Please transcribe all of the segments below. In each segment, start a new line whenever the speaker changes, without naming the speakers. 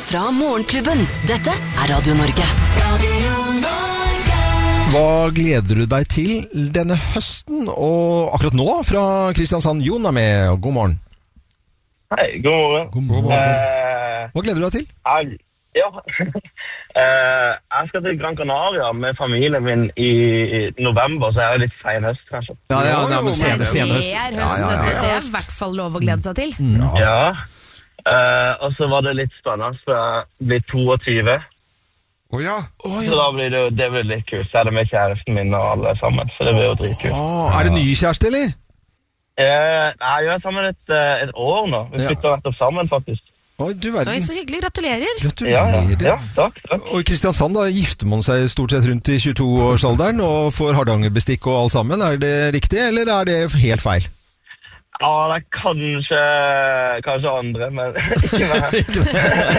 fra Morgenklubben. Dette er Radio Norge.
Hva gleder du deg til denne høsten? Og akkurat nå fra Kristiansand, Jon er med. God morgen.
Hei, god morgen.
God morgen. Hva gleder du deg til?
Jeg skal til Gran Canaria med familien min i november, så er det litt sen høst, kanskje.
Ja, men sen høst.
Det er høst, det er i hvert fall lov å glede seg til.
Ja. Og så var det litt spennende, så jeg blir 22. Så da blir det blir litt kult. Så er det med kjæresten min og alle sammen, så det blir jo dritkult.
Er det ny kjæreste, eller?
Nei, vi er sammen et år nå. Vi flytter nettopp sammen, faktisk.
Oi, du verden.
Oi, så hyggelig. Gratulerer.
Ja, takk.
Og i Kristiansand da gifter man seg stort sett rundt i 22-årsalderen og får hardangerbestikk og alt sammen. Er det riktig, eller er det helt feil?
Ja, det er kanskje andre, men ikke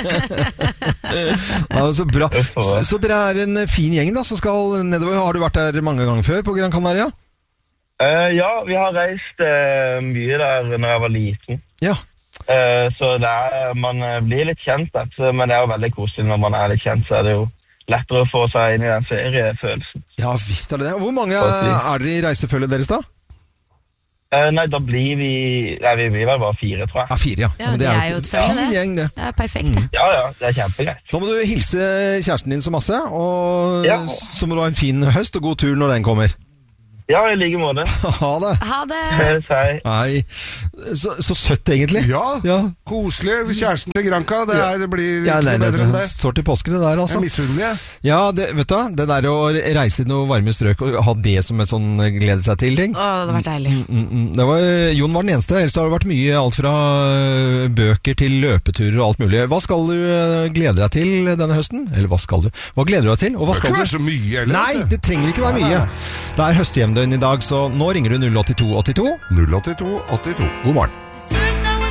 meg.
Så bra. Så dere er en fin gjeng da, som skal nedover. Har du vært der mange ganger før på Gran Canaria?
Ja, vi har reist mye der når jeg var liten.
Ja.
Så man blir litt kjent, men det er jo veldig koselig når man er litt kjent, så er det jo lettere å få seg inn i den feriefølelsen.
Ja, visst er det det. Hvor mange er dere i reisefølget deres da?
Nei, da blir vi vel bare 4, tror jeg.
4, ja.
Ja, det er jo et følge, det.
Gjeng, det.
Det er perfekt, det.
Ja, det er kjempegreit.
Da må du hilse kjæresten din så masse, og så må du ha en fin høst og god tur når den kommer.
Ja, i like måte.
Ha det.
Ha det.
Hei. Så søtt egentlig.
Ja. Koselig. Kjæresten til Granca, det blir ikke noe bedre enn det.
Står til påsken det der, altså.
Jeg misunnelig, jeg.
Ja, vet du, det der å reise til noe varme strøk og ha det som et sånn glede seg til ting.
Det har vært deilig.
Jon var den eneste, ellers har det vært mye alt fra bøker til løpeturer og alt mulig. Hva skal du glede deg til denne høsten? Eller hva skal du? Hva gleder du deg til? Og hva skal du?
Det kan ikke være så mye, eller?
Nei, det trenger ikke være mye. Det er høsthjemdøgn i dag, så nå ringer du 08282.
08282.
God morgen.